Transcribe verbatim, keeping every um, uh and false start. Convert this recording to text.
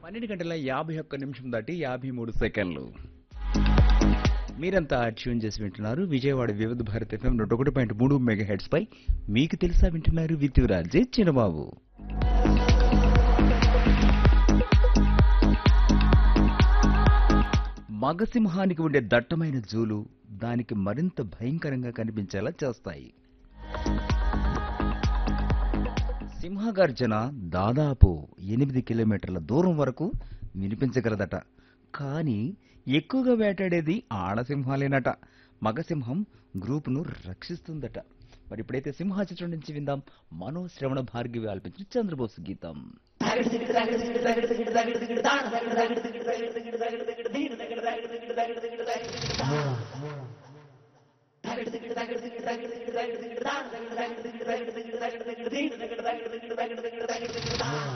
పన్నెండు గంటల యాభై ఒక్క నిమిషం దాటి యాభై మూడు సెకండ్లు మీరంతా ట్యూన్ చేసి వింటున్నారు విజయవాడ వివిధ భారత ఎఫ్ఎం నూట ఒకటి పాయింట్ మూడు మెగా హెడ్స్ పై మీకు తెలుసా వింటున్నారు విత్యురాజే చిన్నబాబు. మగసింహానికి ఉండే దట్టమైన జూలు దానికి మరింత భయంకరంగా కనిపించేలా చేస్తాయి. సింహగర్జన దాదాపు ఎనిమిది కిలోమీటర్ల దూరం వరకు వినిపించగలదట. కానీ ఎక్కువగా వేటాడేది ఆడసింహాలేనట. మగసింహం గ్రూపును రక్షిస్తుందట. మరి ఇప్పుడైతే సింహ చిత్రం నుంచి విందాం మనో శ్రవణ భార్గవి ఆల్పించిన చంద్రబోస్ గీతం.